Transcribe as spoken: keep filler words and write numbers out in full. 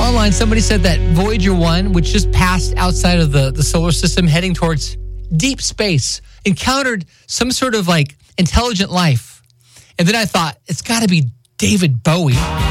online, somebody said that Voyager one, which just passed outside of the, the solar system, heading towards deep space, encountered some sort of like intelligent life. And then I thought, it's got to be David Bowie.